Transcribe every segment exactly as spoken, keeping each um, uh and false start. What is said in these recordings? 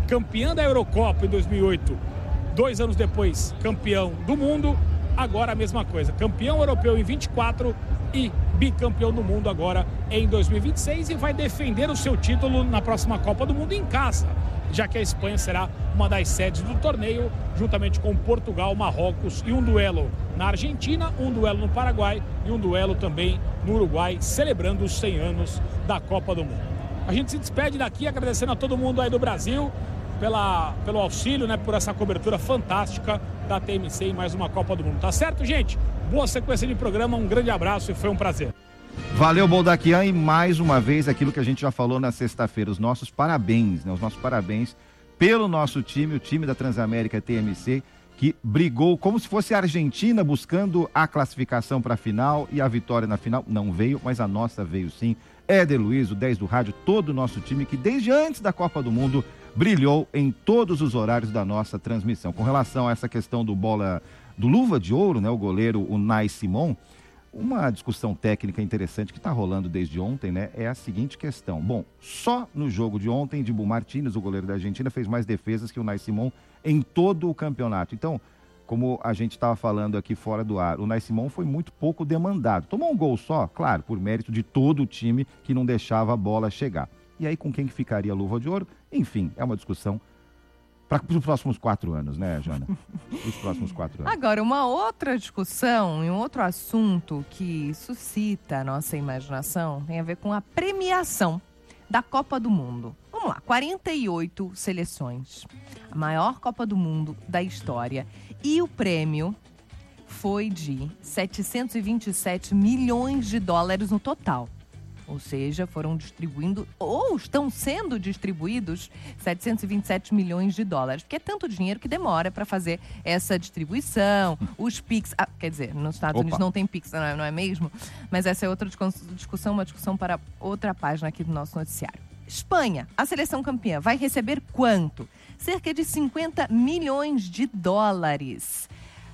campeã da Eurocopa em dois mil e oito, dois anos depois, campeão do mundo. Agora a mesma coisa, campeão europeu em vinte e quatro e bicampeão do mundo agora em dois mil e vinte e seis, e vai defender o seu título na próxima Copa do Mundo em casa, já que a Espanha será uma das sedes do torneio, juntamente com Portugal, Marrocos e um duelo na Argentina, um duelo no Paraguai e um duelo também no Uruguai, celebrando os cem anos da Copa do Mundo. A gente se despede daqui agradecendo a todo mundo aí do Brasil pela, pelo auxílio, né, por essa cobertura fantástica da T M C em mais uma Copa do Mundo. Tá certo, gente? Boa sequência de programa, um grande abraço e foi um prazer. Valeu, Boldaquian, e mais uma vez aquilo que a gente já falou na sexta-feira, os nossos parabéns, né? Os nossos parabéns pelo nosso time, o time da Transamérica T M C, que brigou como se fosse a Argentina buscando a classificação para a final, e a vitória na final não veio, mas a nossa veio sim. Éder Luiz, o dez do rádio, todo o nosso time que desde antes da Copa do Mundo brilhou em todos os horários da nossa transmissão. Com relação a essa questão do bola, do luva de ouro, né, o goleiro Unai Simon, uma discussão técnica interessante que está rolando desde ontem, né, é a seguinte questão. Bom, só no jogo de ontem, Dibu Martínez, o goleiro da Argentina, fez mais defesas que o Unai Simon em todo o campeonato. Então, como a gente estava falando aqui fora do ar, o Unai Simon foi muito pouco demandado. Tomou um gol só, claro, por mérito de todo o time que não deixava a bola chegar. E aí, com quem que ficaria a luva de ouro? Enfim, é uma discussão para os próximos quatro anos, né, Jana? Os próximos quatro anos. Agora, uma outra discussão e um outro assunto que suscita a nossa imaginação tem a ver com a premiação da Copa do Mundo. Vamos lá, quarenta e oito seleções, a maior Copa do Mundo da história. E o prêmio foi de setecentos e vinte e sete milhões de dólares no total. Ou seja, foram distribuindo, ou estão sendo distribuídos, setecentos e vinte e sete milhões de dólares. Porque é tanto dinheiro que demora para fazer essa distribuição. Os Pix... Ah, quer dizer, nos Estados Opa. Unidos não tem Pix, não é, não é mesmo? Mas essa é outra discussão, uma discussão para outra página aqui do nosso noticiário. Espanha, a seleção campeã, vai receber quanto? Cerca de cinquenta milhões de dólares,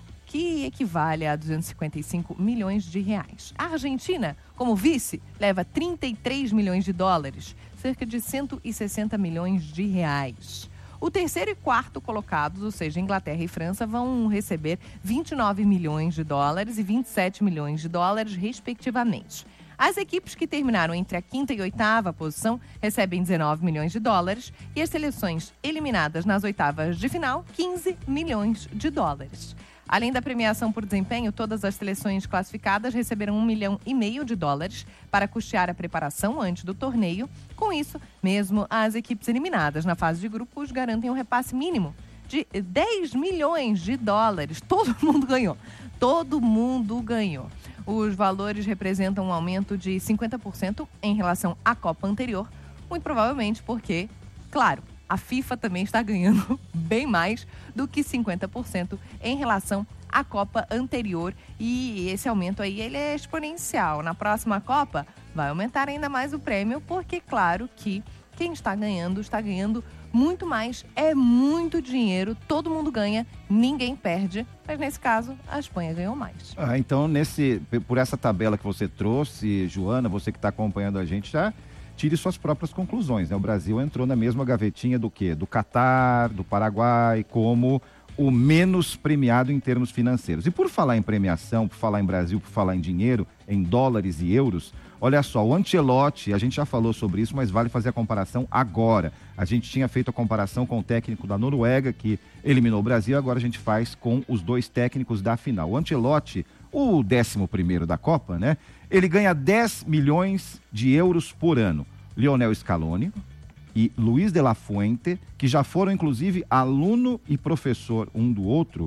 que equivale a duzentos e cinquenta e cinco milhões de reais. A Argentina, como vice, leva trinta e três milhões de dólares, cerca de cento e sessenta milhões de reais. O terceiro e quarto colocados, ou seja, Inglaterra e França, vão receber vinte e nove milhões de dólares e vinte e sete milhões de dólares, respectivamente. As equipes que terminaram entre a quinta e oitava posição recebem dezenove milhões de dólares e as seleções eliminadas nas oitavas de final, quinze milhões de dólares. Além da premiação por desempenho, todas as seleções classificadas receberam um milhão e meio de dólares para custear a preparação antes do torneio. Com isso, mesmo as equipes eliminadas na fase de grupos garantem um repasse mínimo de dez milhões de dólares. Todo mundo ganhou. Todo mundo ganhou. Os valores representam um aumento de cinquenta por cento em relação à Copa anterior, muito provavelmente porque, claro, a FIFA também está ganhando bem mais do que cinquenta por cento em relação à Copa anterior. E esse aumento aí, ele é exponencial. Na próxima Copa, vai aumentar ainda mais o prêmio, porque, claro, que quem está ganhando, está ganhando muito mais. É muito dinheiro, todo mundo ganha, ninguém perde. Mas, nesse caso, a Espanha ganhou mais. Ah, então, nesse, por essa tabela que você trouxe, Joana, você que está acompanhando a gente já... tire suas próprias conclusões, né? O Brasil entrou na mesma gavetinha do quê? Do Catar, do Paraguai, como o menos premiado em termos financeiros. E por falar em premiação, por falar em Brasil, por falar em dinheiro, em dólares e euros, olha só, o Ancelotti, a gente já falou sobre isso, mas vale fazer a comparação agora. A gente tinha feito a comparação com o técnico da Noruega, que eliminou o Brasil, agora a gente faz com os dois técnicos da final. O Ancelotti, o décimo primeiro da Copa, né? Ele ganha dez milhões de euros por ano. Lionel Scaloni e Luiz de la Fuente, que já foram, inclusive, aluno e professor um do outro,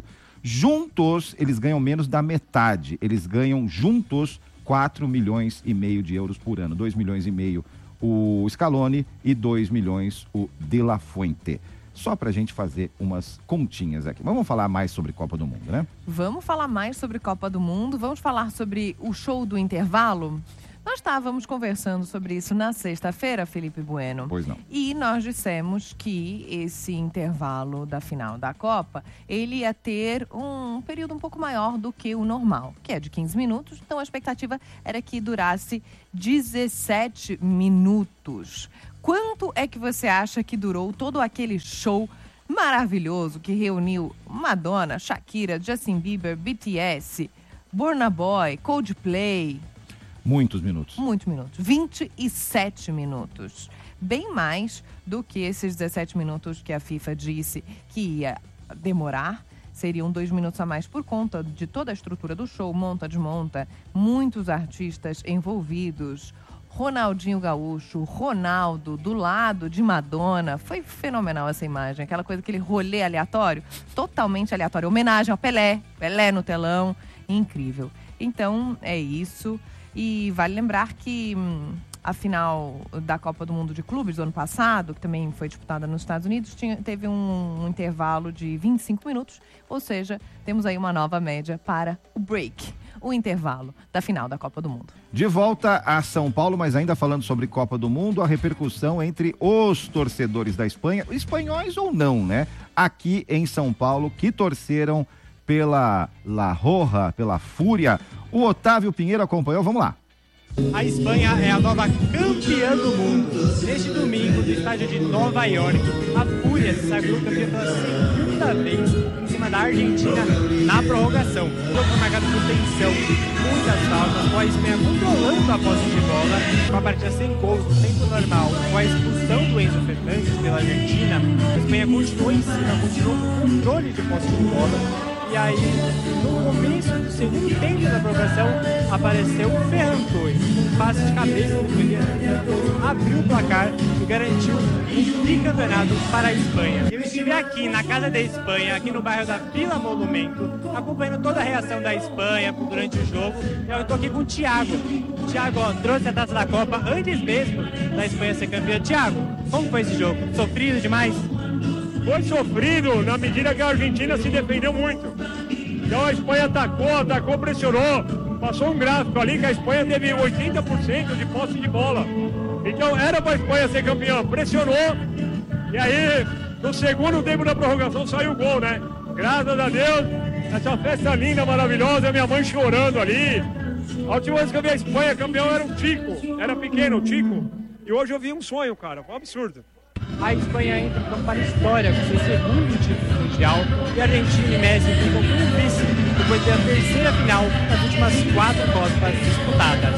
juntos eles ganham menos da metade. Eles ganham juntos quatro milhões e meio de euros por ano. dois milhões e meio o Scaloni e dois milhões o de la Fuente. Só pra gente fazer umas continhas aqui. Vamos falar mais sobre Copa do Mundo, né? Vamos falar mais sobre Copa do Mundo. Vamos falar sobre o show do intervalo. Nós estávamos conversando sobre isso na sexta-feira, Felipe Bueno. Pois não. E nós dissemos que esse intervalo da final da Copa, ele ia ter um período um pouco maior do que o normal, que é de quinze minutos. Então a expectativa era que durasse dezessete minutos. Quanto é que você acha que durou todo aquele show maravilhoso que reuniu Madonna, Shakira, Justin Bieber, B T S, Burna Boy, Coldplay? Muitos minutos. Muitos minutos. vinte e sete minutos. Bem mais do que esses dezessete minutos que a FIFA disse que ia demorar. Seriam dois minutos a mais por conta de toda a estrutura do show, monta, desmonta, muitos artistas envolvidos. Ronaldinho Gaúcho, Ronaldo, do lado de Madonna. Foi fenomenal essa imagem, aquela coisa, aquele rolê aleatório, totalmente aleatório. Homenagem ao Pelé, Pelé no telão, incrível. Então, é isso. E vale lembrar que hum, a final da Copa do Mundo de Clubes do ano passado, que também foi disputada nos Estados Unidos, tinha, teve um, um intervalo de vinte e cinco minutos, ou seja, temos aí uma nova média para o break, o intervalo da final da Copa do Mundo. De volta a São Paulo, mas ainda falando sobre Copa do Mundo, a repercussão entre os torcedores da Espanha, espanhóis ou não, né? Aqui em São Paulo, que torceram pela La Roja, pela Fúria. O Otávio Pinheiro acompanhou, vamos lá. A Espanha é a nova campeã do mundo. Neste domingo, no estádio de Nova York, a Fúria se sagrou campeã pela segunda vez em cima da Argentina na prorrogação. O jogo foi marcado por tensão, muitas faltas, com a Espanha controlando a posse de bola, com a partida sem gols no tempo normal, com a expulsão do Enzo Fernandes pela Argentina. A Espanha continuou em cima, continuou com controle de posse de bola. E aí, no começo do segundo tempo da prorrogação, apareceu o Ferran Torres. Um passe de cabeça do Ferran Torres abriu o placar e garantiu um tricampeonato para a Espanha. Eu estive aqui na Casa da Espanha, aqui no bairro da Vila Monumento, acompanhando toda a reação da Espanha durante o jogo. Eu estou aqui com o Thiago. O Thiago ó, trouxe a taça da Copa antes mesmo da Espanha ser campeã. Thiago, como foi esse jogo? Sofrido demais? Foi sofrido na medida que a Argentina se defendeu muito. Então a Espanha atacou, atacou, pressionou. Passou um gráfico ali que a Espanha teve oitenta por cento de posse de bola. Então era para a Espanha ser campeã. Pressionou. E aí, no segundo tempo da prorrogação, saiu o gol, né? Graças a Deus, essa festa linda, maravilhosa, minha mãe chorando ali. A última vez que eu vi a Espanha campeão era o Chico. Era pequeno, o Chico. E hoje eu vi um sonho, cara. Foi um absurdo. A Espanha entra então para a história com seu segundo título mundial e a Argentina e Messi ficam como vice depois de ter a terceira final das últimas quatro Copas disputadas.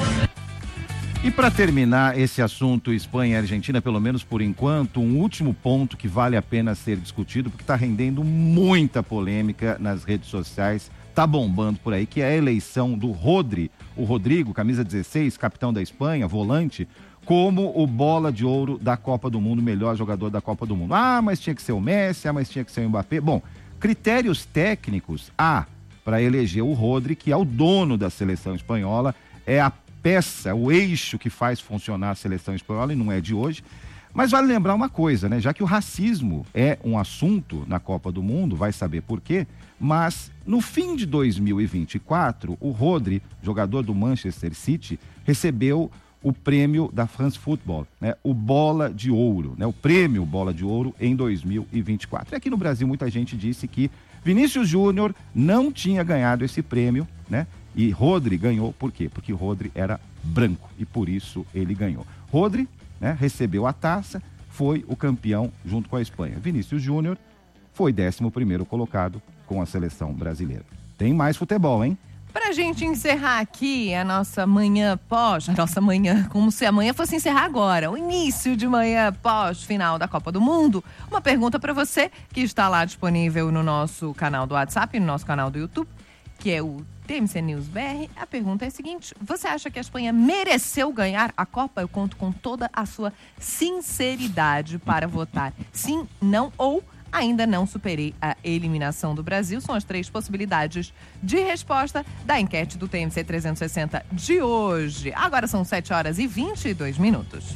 E para terminar esse assunto Espanha e Argentina, pelo menos por enquanto, um último ponto que vale a pena ser discutido, porque está rendendo muita polêmica nas redes sociais, está bombando por aí, que é a eleição do Rodri, o Rodrigo, camisa dezesseis, capitão da Espanha, volante, como o bola de ouro da Copa do Mundo, melhor jogador da Copa do Mundo. Ah, mas tinha que ser o Messi, ah, mas tinha que ser o Mbappé. Bom, critérios técnicos há para eleger o Rodri, que é o dono da seleção espanhola, é a peça, o eixo que faz funcionar a seleção espanhola e não é de hoje. Mas vale lembrar uma coisa, né? Já que o racismo é um assunto na Copa do Mundo, vai saber por quê, mas no fim de dois mil e vinte e quatro, o Rodri, jogador do Manchester City, recebeu o prêmio da France Football, né? O Bola de Ouro, né? O prêmio Bola de Ouro em dois mil e vinte e quatro. E aqui no Brasil muita gente disse que Vinícius Júnior não tinha ganhado esse prêmio, né? E Rodri ganhou, por quê? Porque Rodri era branco e por isso ele ganhou. Rodri, né, recebeu a taça, foi o campeão junto com a Espanha. Vinícius Júnior foi décimo primeiro colocado com a seleção brasileira. Tem mais futebol, hein? Pra gente encerrar aqui a nossa manhã pós, a nossa manhã, como se amanhã fosse encerrar agora, o início de manhã pós-final da Copa do Mundo, uma pergunta para você que está lá disponível no nosso canal do WhatsApp, no nosso canal do YouTube, que é o T M C News B R. A pergunta é a seguinte: você acha que a Espanha mereceu ganhar a Copa? Eu conto com toda a sua sinceridade para votar sim, não ou ainda não superei a eliminação do Brasil. São as três possibilidades de resposta da enquete do T M C trezentos e sessenta de hoje. Agora são sete horas e vinte e dois minutos.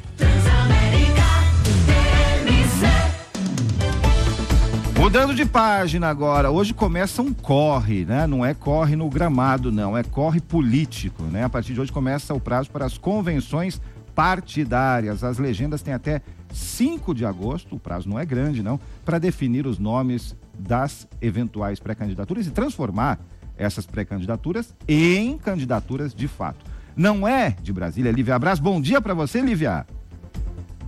Mudando de página agora, hoje começa um corre, né? Não é corre no gramado, não, é corre político, né? A partir de hoje começa o prazo para as convenções partidárias. As legendas têm até cinco de agosto, o prazo não é grande, não, para definir os nomes das eventuais pré-candidaturas e transformar essas pré-candidaturas em candidaturas de fato. Não é de Brasília, Lívia Abraz. Bom dia para você, Lívia.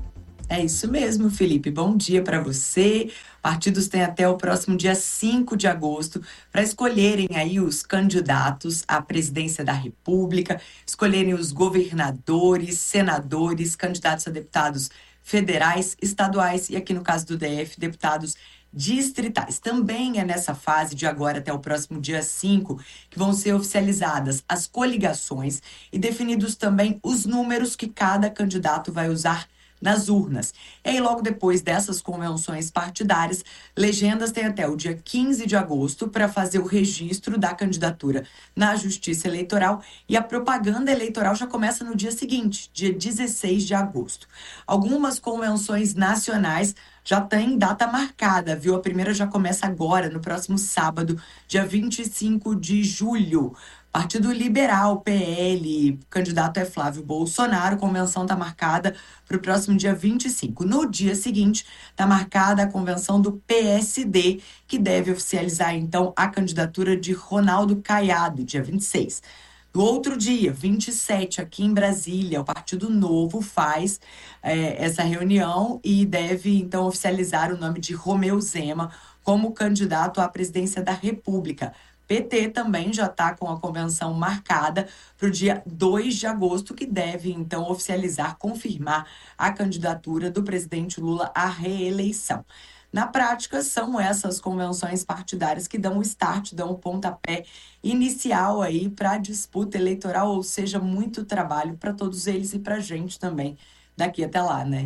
É isso mesmo, Felipe. Bom dia para você. Partidos têm até o próximo dia cinco de agosto para escolherem aí os candidatos à presidência da República, escolherem os governadores, senadores, candidatos a deputados federais, estaduais e, aqui no caso do D F, deputados distritais. Também é nessa fase de agora até o próximo dia cinco que vão ser oficializadas as coligações e definidos também os números que cada candidato vai usar nas urnas. E aí, logo depois dessas convenções partidárias, legendas têm até o dia quinze de agosto para fazer o registro da candidatura na Justiça Eleitoral e a propaganda eleitoral já começa no dia seguinte, dia dezesseis de agosto. Algumas convenções nacionais já têm data marcada, viu? A primeira já começa agora, no próximo sábado, dia vinte e cinco de julho. Partido Liberal, P L, candidato é Flávio Bolsonaro, convenção está marcada para o próximo dia vinte e cinco. No dia seguinte, está marcada a convenção do P S D, que deve oficializar, então, a candidatura de Ronaldo Caiado, dia vinte e seis. No outro dia, vinte e sete, aqui em Brasília, o Partido Novo faz é, essa reunião e deve, então, oficializar o nome de Romeu Zema como candidato à presidência da República. P T também já está com a convenção marcada para o dia dois de agosto, que deve, então, oficializar, confirmar a candidatura do presidente Lula à reeleição. Na prática, são essas convenções partidárias que dão o start, dão o pontapé inicial aí para a disputa eleitoral, ou seja, muito trabalho para todos eles e para a gente também daqui até lá, né?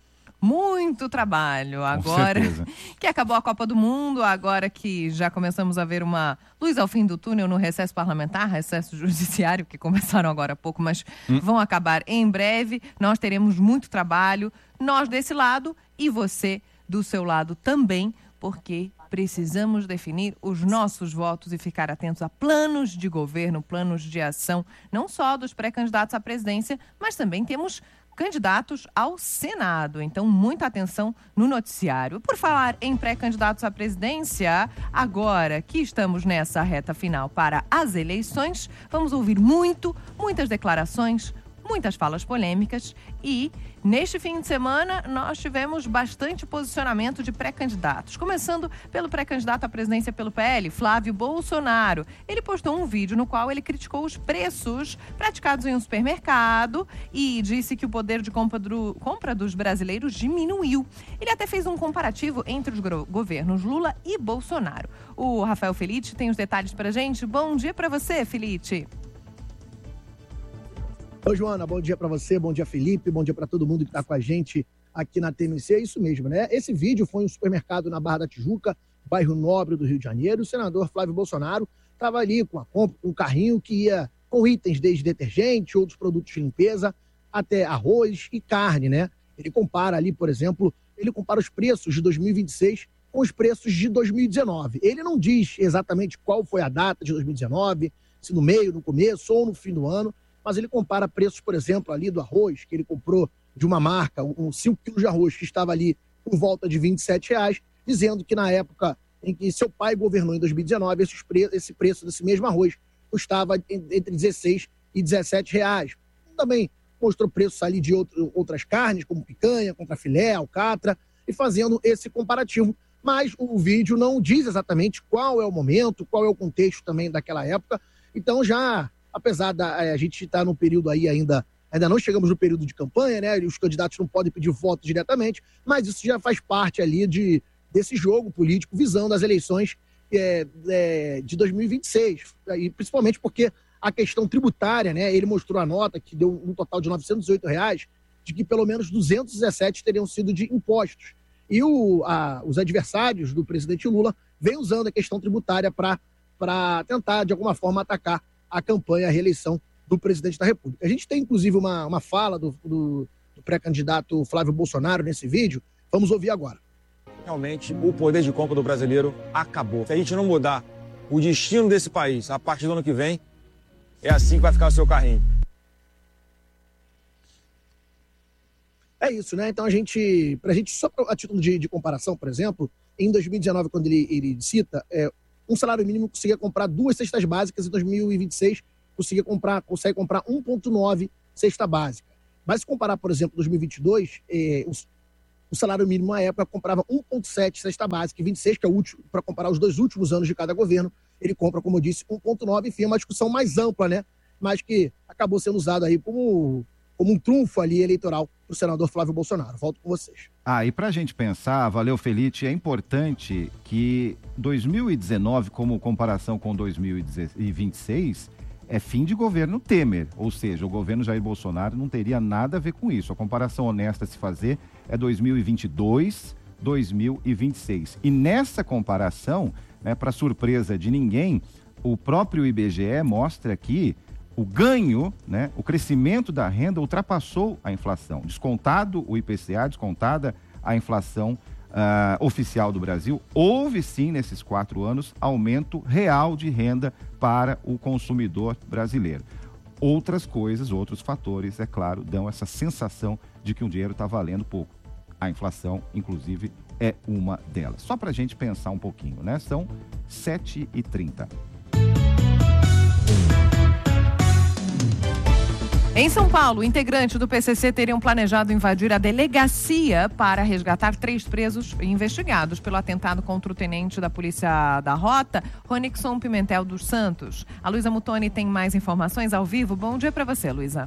Muito trabalho. Agora que acabou a Copa do Mundo, agora que já começamos a ver uma luz ao fim do túnel no recesso parlamentar, recesso judiciário, que começaram agora há pouco, mas hum. vão acabar em breve. Nós teremos muito trabalho, nós desse lado e você do seu lado também, porque precisamos definir os nossos votos e ficar atentos a planos de governo, planos de ação, não só dos pré-candidatos à presidência, mas também temos candidatos ao Senado. Então, muita atenção no noticiário. Por falar em pré-candidatos à presidência, agora que estamos nessa reta final para as eleições, vamos ouvir muito, muitas declarações, muitas falas polêmicas e, neste fim de semana, nós tivemos bastante posicionamento de pré-candidatos. Começando pelo pré-candidato à presidência pelo P L, Flávio Bolsonaro. Ele postou um vídeo no qual ele criticou os preços praticados em um supermercado e disse que o poder de compra, do, compra dos brasileiros diminuiu. Ele até fez um comparativo entre os governos Lula e Bolsonaro. O Rafael Felite tem os detalhes pra gente. Bom dia pra você, Felite. Oi, Joana, bom dia para você, bom dia, Felipe, bom dia para todo mundo que está com a gente aqui na T M C. É isso mesmo, né? Esse vídeo foi em um supermercado na Barra da Tijuca, bairro Nobre do Rio de Janeiro. O senador Flávio Bolsonaro estava ali com a compra, com um carrinho que ia com itens desde detergente, outros produtos de limpeza, até arroz e carne, né? Ele compara ali, por exemplo, ele compara os preços de dois mil e vinte e seis com os preços de dois mil e dezenove. Ele não diz exatamente qual foi a data de dois mil e dezenove, se no meio, no começo ou no fim do ano, mas ele compara preços, por exemplo, ali do arroz, que ele comprou de uma marca, um cinco quilos de arroz, que estava ali por volta de vinte e sete reais, dizendo que na época em que seu pai governou, em dois mil e dezenove, esse preço, esse preço desse mesmo arroz custava entre dezesseis e dezessete reais. Também mostrou preços ali de outro, outras carnes, como picanha, contrafilé, alcatra, e fazendo esse comparativo. Mas o vídeo não diz exatamente qual é o momento, qual é o contexto também daquela época. Então já... Apesar da a gente estar no período aí ainda, ainda não chegamos no período de campanha, né? Os candidatos não podem pedir voto diretamente, mas isso já faz parte ali de, desse jogo político visando as eleições é, é, de dois mil e vinte e seis. E principalmente porque a questão tributária, né? Ele mostrou a nota que deu um total de novecentos e oito reais, de que pelo menos duzentos e dezessete teriam sido de impostos. E o, a, os adversários do presidente Lula vêm usando a questão tributária para para tentar, de alguma forma, atacar a campanha, a reeleição do presidente da República. A gente tem, inclusive, uma, uma fala do, do, do pré-candidato Flávio Bolsonaro nesse vídeo. Vamos ouvir agora. Realmente, o poder de compra do brasileiro acabou. Se a gente não mudar o destino desse país a partir do ano que vem, é assim que vai ficar o seu carrinho. É isso, né? Então, a gente, pra gente, só a título de, de comparação, por exemplo, em dois mil e dezenove, quando ele, ele cita, é, um salário mínimo conseguia comprar duas cestas básicas, em dois mil e vinte e seis conseguia comprar, consegue comprar um vírgula nove cesta básica. Mas se comparar, por exemplo, dois mil e vinte e dois, eh, o salário mínimo, na época, comprava um vírgula sete cesta básica e vinte e seis, que é o último, para comparar os dois últimos anos de cada governo, ele compra, como eu disse, um vírgula nove, enfim, é uma discussão mais ampla, né? Mas que acabou sendo usado aí como, como um trunfo ali eleitoral para o senador Flávio Bolsonaro. Volto com vocês. Ah, e para a gente pensar, valeu, Felite, é importante que dois mil e dezenove, como comparação com dois mil e vinte e seis, é fim de governo Temer, ou seja, o governo Jair Bolsonaro não teria nada a ver com isso. A comparação honesta a se fazer é dois mil e vinte e dois, dois mil e vinte e seis. E nessa comparação, né, para surpresa de ninguém, o próprio I B G E mostra que o ganho, né, o crescimento da renda ultrapassou a inflação. Descontado o I P C A, descontada a inflação uh, oficial do Brasil, houve sim, nesses quatro anos, aumento real de renda para o consumidor brasileiro. Outras coisas, outros fatores, é claro, dão essa sensação de que o dinheiro está valendo pouco. A inflação, inclusive, é uma delas. Só para a gente pensar um pouquinho, né? São sete e trinta. Em São Paulo, integrantes do P C C teriam planejado invadir a delegacia para resgatar três presos investigados pelo atentado contra o tenente da Polícia da Rota, Ronixon Pimentel dos Santos. A Luísa Mutoni tem mais informações ao vivo. Bom dia para você, Luísa.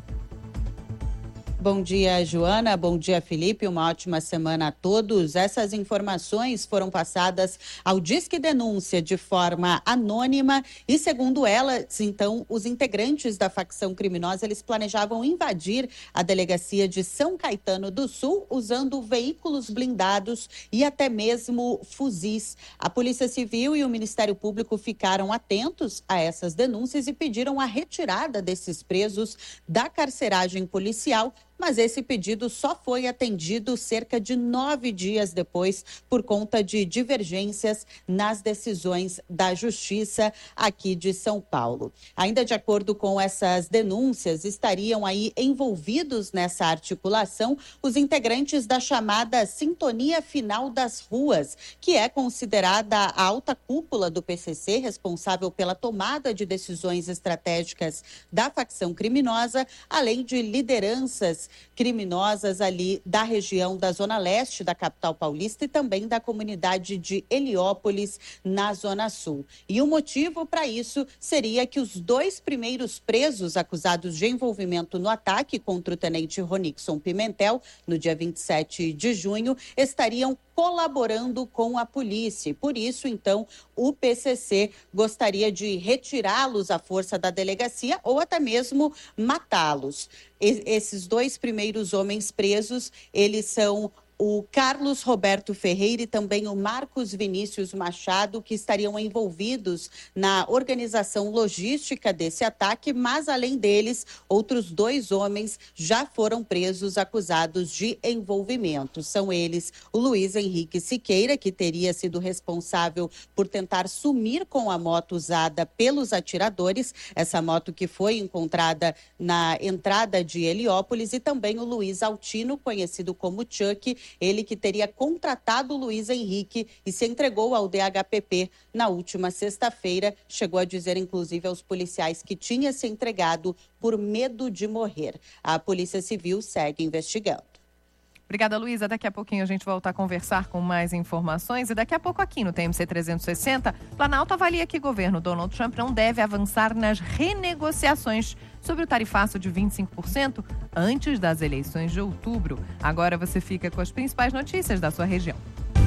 Bom dia, Joana. Bom dia, Felipe. Uma ótima semana a todos. Essas informações foram passadas ao Disque Denúncia de forma anônima e, segundo elas, então, os integrantes da facção criminosa, eles planejavam invadir a delegacia de São Caetano do Sul usando veículos blindados e até mesmo fuzis. A Polícia Civil e o Ministério Público ficaram atentos a essas denúncias e pediram a retirada desses presos da carceragem policial. Mas esse pedido só foi atendido cerca de nove dias depois por conta de divergências nas decisões da Justiça aqui de São Paulo. Ainda de acordo com essas denúncias, estariam aí envolvidos nessa articulação os integrantes da chamada Sintonia Final das Ruas, que é considerada a alta cúpula do P C C, responsável pela tomada de decisões estratégicas da facção criminosa, além de lideranças criminosas ali da região da Zona Leste da capital paulista e também da comunidade de Heliópolis, na Zona Sul. E o motivo para isso seria que os dois primeiros presos acusados de envolvimento no ataque contra o tenente Ronixon Pimentel, no dia vinte e sete de junho, estariam colaborando com a polícia. Por isso, então, o P C C gostaria de retirá-los à força da delegacia ou até mesmo matá-los. E- esses dois primeiros homens presos, eles são o Carlos Roberto Ferreira e também o Marcos Vinícius Machado, que estariam envolvidos na organização logística desse ataque, mas além deles, outros dois homens já foram presos acusados de envolvimento. São eles o Luiz Henrique Siqueira, que teria sido responsável por tentar sumir com a moto usada pelos atiradores, essa moto que foi encontrada na entrada de Heliópolis, e também o Luiz Altino, conhecido como Chuck, ele que teria contratado o Luiz Henrique e se entregou ao D H P P na última sexta-feira. Chegou a dizer, inclusive, aos policiais que tinha se entregado por medo de morrer. A Polícia Civil segue investigando. Obrigada, Luísa. Daqui a pouquinho a gente volta a conversar com mais informações. E daqui a pouco aqui no T M C trezentos e sessenta, Planalto avalia que o governo Donald Trump não deve avançar nas renegociações sobre o tarifaço de vinte e cinco por cento antes das eleições de outubro. Agora você fica com as principais notícias da sua região.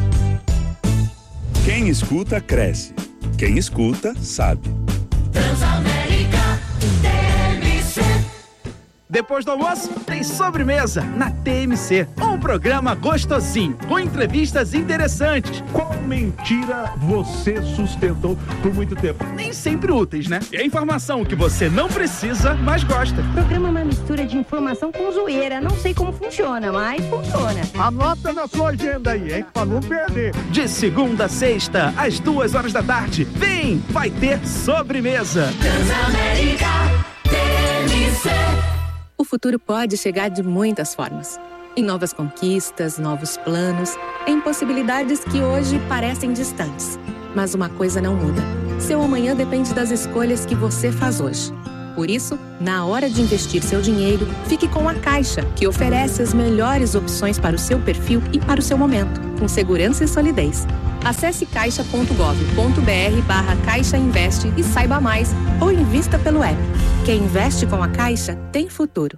Quem escuta, cresce. Quem escuta, sabe. Transamérica T M C. Depois do almoço, tem sobremesa na T M C. Um programa gostosinho, com entrevistas interessantes. Qual mentira você sustentou por muito tempo? Nem sempre úteis, né? E a informação que você não precisa, mas gosta. O programa é uma mistura de informação com zoeira. Não sei como funciona, mas funciona. Anota na sua agenda aí, hein? Pra não perder. De segunda a sexta, às duas horas da tarde. Vem, vai ter sobremesa. Transamérica T M C. O futuro pode chegar de muitas formas. Em novas conquistas, novos planos, em possibilidades que hoje parecem distantes. Mas uma coisa não muda. Seu amanhã depende das escolhas que você faz hoje. Por isso, na hora de investir seu dinheiro, fique com a Caixa, que oferece as melhores opções para o seu perfil e para o seu momento, com segurança e solidez. Acesse caixa ponto gov ponto br barra Caixa Investe e saiba mais, ou invista pelo app. Quem investe com a Caixa tem futuro.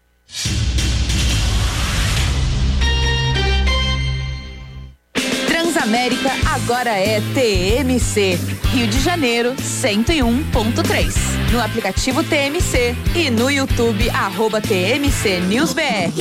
Transamérica agora é T M C, Rio de Janeiro cento e um ponto três. No aplicativo T M C e no YouTube, arroba T M C News B R.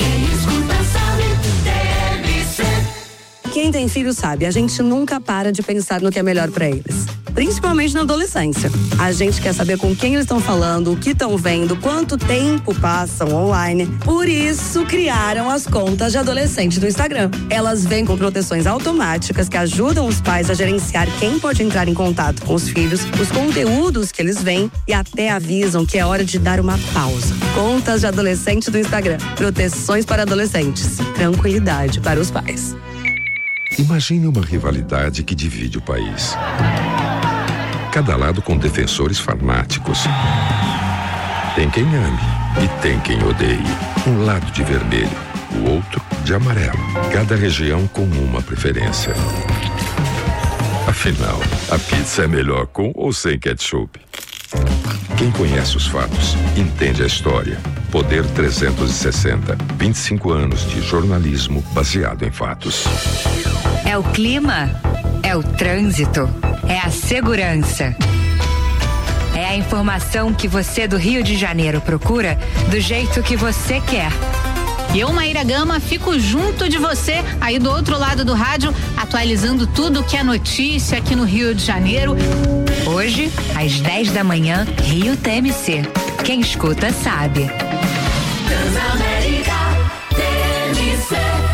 Quem tem filho sabe, a gente nunca para de pensar no que é melhor para eles. Principalmente na adolescência. A gente quer saber com quem eles estão falando, o que estão vendo, quanto tempo passam online. Por isso, criaram as contas de adolescente do Instagram. Elas vêm com proteções automáticas que ajudam os pais a gerenciar quem pode entrar em contato com os filhos, os conteúdos que eles veem e até avisam que é hora de dar uma pausa. Contas de adolescente do Instagram. Proteções para adolescentes. Tranquilidade para os pais. Imagine uma rivalidade que divide o país. Cada lado com defensores fanáticos. Tem quem ame e tem quem odeie. Um lado de vermelho, o outro de amarelo. Cada região com uma preferência. Afinal, a pizza é melhor com ou sem ketchup? Quem conhece os fatos, entende a história. Poder trezentos e sessenta. vinte e cinco anos de jornalismo baseado em fatos. É o clima, é o trânsito, é a segurança. É a informação que você do Rio de Janeiro procura do jeito que você quer. Eu, Maíra Gama, fico junto de você aí do outro lado do rádio, atualizando tudo que é notícia aqui no Rio de Janeiro. Hoje, às dez da manhã, Rio T M C. Quem escuta sabe. Transamérica T M C.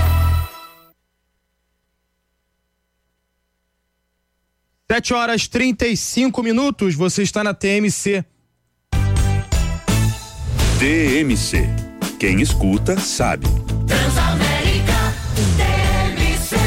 sete horas e trinta e cinco minutos, você está na T M C. T M C. Quem escuta, sabe. Transamérica T M C.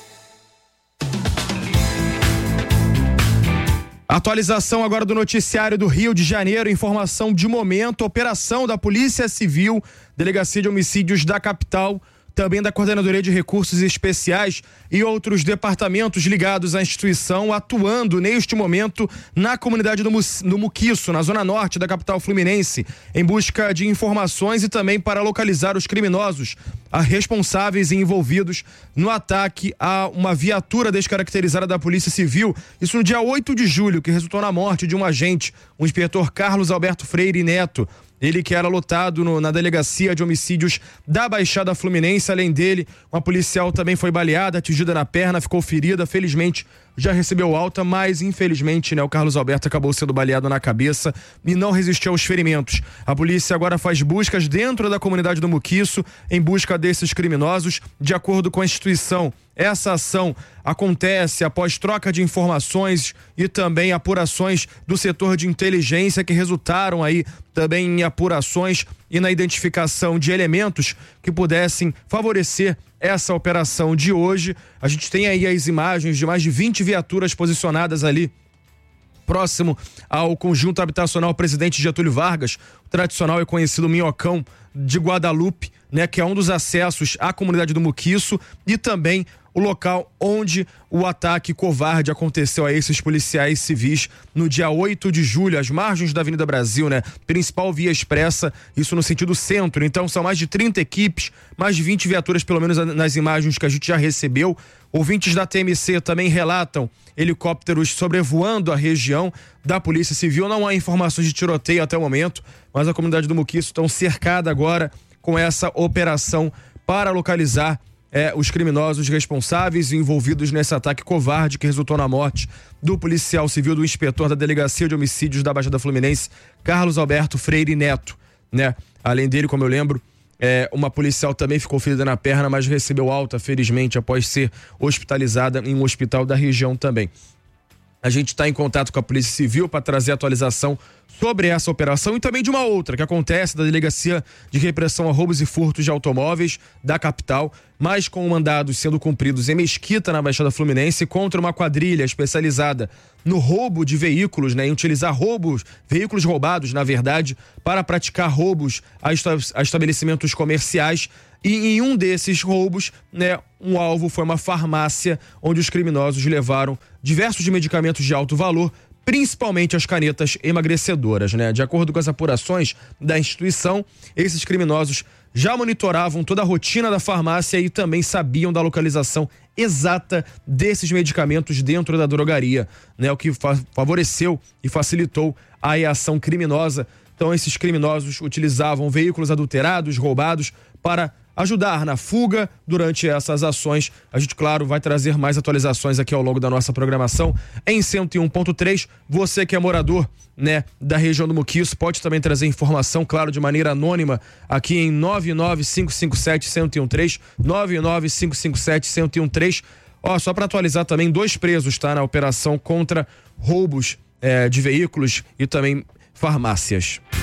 Atualização agora do noticiário do Rio de Janeiro, informação de momento, operação da Polícia Civil, Delegacia de Homicídios da capital, também da Coordenadoria de Recursos Especiais e outros departamentos ligados à instituição atuando neste momento na comunidade do, do Muquiço, na zona norte da capital fluminense, em busca de informações e também para localizar os criminosos, a responsáveis e envolvidos no ataque a uma viatura descaracterizada da Polícia Civil, isso no dia oito de julho, que resultou na morte de um agente, o inspetor Carlos Alberto Freire Neto. Ele que era lotado no, na Delegacia de Homicídios da Baixada Fluminense. Além dele, uma policial também foi baleada, atingida na perna, ficou ferida. Felizmente, já recebeu alta, mas infelizmente, né, o Carlos Alberto acabou sendo baleado na cabeça e não resistiu aos ferimentos. A polícia agora faz buscas dentro da comunidade do Muquiço em busca desses criminosos, de acordo com a instituição. Essa ação acontece após troca de informações e também apurações do setor de inteligência que resultaram aí também em apurações e na identificação de elementos que pudessem favorecer essa operação de hoje. A gente tem aí as imagens de mais de vinte viaturas posicionadas ali próximo ao conjunto habitacional Presidente Getúlio Vargas, o tradicional e conhecido Minhocão de Guadalupe, né, que é um dos acessos à comunidade do Muquiço e também o local onde o ataque covarde aconteceu a esses policiais civis no dia oito de julho, às margens da Avenida Brasil, né? Principal via expressa, isso no sentido centro. Então são mais de trinta equipes, mais de vinte viaturas, pelo menos nas imagens que a gente já recebeu. Ouvintes da T M C também relatam helicópteros sobrevoando a região da Polícia Civil. Não há informações de tiroteio até o momento, mas a comunidade do Muquiço está cercada agora com essa operação para localizar É, os criminosos responsáveis e envolvidos nesse ataque covarde que resultou na morte do policial civil, do inspetor da Delegacia de Homicídios da Baixada Fluminense, Carlos Alberto Freire Neto, né? Além dele, como eu lembro, é, uma policial também ficou ferida na perna, mas recebeu alta, felizmente, após ser hospitalizada em um hospital da região também. A gente está em contato com a Polícia Civil para trazer atualização sobre essa operação e também de uma outra que acontece da Delegacia de Repressão a Roubos e Furtos de Automóveis da capital, mas com mandados sendo cumpridos em Mesquita, na Baixada Fluminense, contra uma quadrilha especializada no roubo de veículos, né, em utilizar roubos, veículos roubados, na verdade, para praticar roubos a, esta, a estabelecimentos comerciais. E em um desses roubos, né, um alvo foi uma farmácia onde os criminosos levaram diversos medicamentos de alto valor, principalmente as canetas emagrecedoras, né? De acordo com as apurações da instituição, esses criminosos já monitoravam toda a rotina da farmácia e também sabiam da localização exata desses medicamentos dentro da drogaria, né? O que fa- favoreceu e facilitou a ação criminosa. Então, esses criminosos utilizavam veículos adulterados, roubados, para ajudar na fuga durante essas ações. A gente, claro, vai trazer mais atualizações aqui ao longo da nossa programação em cento e um ponto três. Você que é morador, né, da região do Muquiço, pode também trazer informação, claro, de maneira anônima, aqui em nove nove cinco cinco sete um zero um três, nove nove cinco cinco sete um zero um três. Ó, só para atualizar também, dois presos, tá, na operação contra roubos é, de veículos e também farmácias.